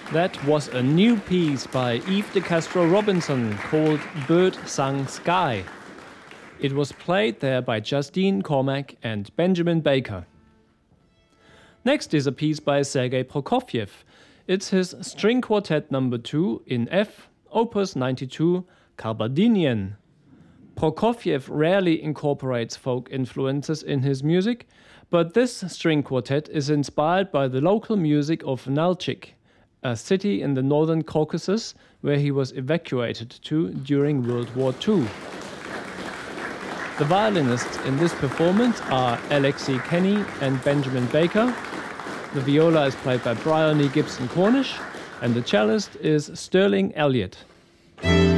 That was a new piece by Yves de Castro Robinson called Bird Sung Sky. It was played there by Justine Cormack and Benjamin Baker. Next is a piece by Sergei Prokofiev. It's his String Quartet No. 2 in F, Opus 92, Kabardinian. Prokofiev rarely incorporates folk influences in his music, but this string quartet is inspired by the local music of Nalchik, a city in the northern Caucasus where he was evacuated to during World War II. The violinists in this performance are Alexei Kenny and Benjamin Baker. The viola is played by Bryony Gibson Cornish, and the cellist is Sterling Elliott.